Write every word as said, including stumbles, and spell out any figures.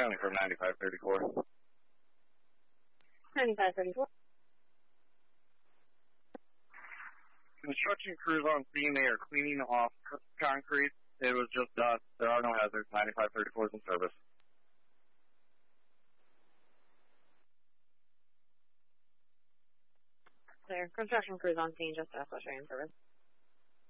County from ninety-five thirty-four. ninety-five thirty-four. Construction crews on scene, they are cleaning off concrete. It was just dust. There are no hazards. ninety-five thirty-four is in service. Clear. Construction crews on scene, just S S A in service.